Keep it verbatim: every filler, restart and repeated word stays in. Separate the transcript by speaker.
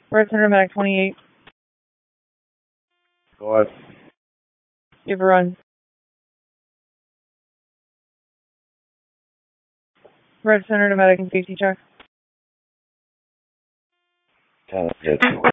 Speaker 1: Red Center Medic twenty-eight.
Speaker 2: Go ahead.
Speaker 1: Give a run. Red Center to Medic and safety check.
Speaker 2: ten,